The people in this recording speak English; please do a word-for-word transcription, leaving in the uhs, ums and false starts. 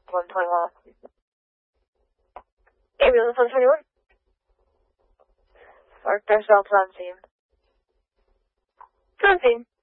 one twenty-one. Ambulance one twenty-one. Mark Delta on scene. On scene.